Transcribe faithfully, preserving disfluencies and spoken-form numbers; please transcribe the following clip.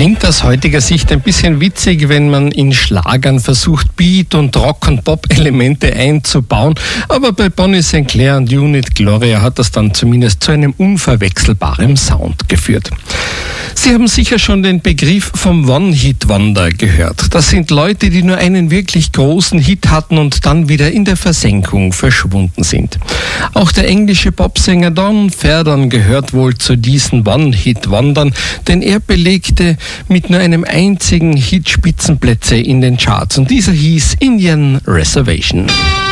Klingt aus heutiger Sicht ein bisschen witzig, wenn man in Schlagern versucht, Beat- und Rock- und Pop-Elemente einzubauen. Aber bei Bonnie Sinclair und Unit Gloria hat das dann zumindest zu einem unverwechselbaren Sound geführt. Sie haben sicher schon den Begriff vom One-Hit-Wonder gehört. Das sind Leute, die nur einen wirklich großen Hit hatten und dann wieder in der Versenkung verschwunden sind. Auch der englische Popsänger Don Ferdon gehört wohl zu diesen One-Hit-Wondern, denn er belegte mit nur einem einzigen Hit Spitzenplätze in den Charts und dieser hieß Indian Reservation.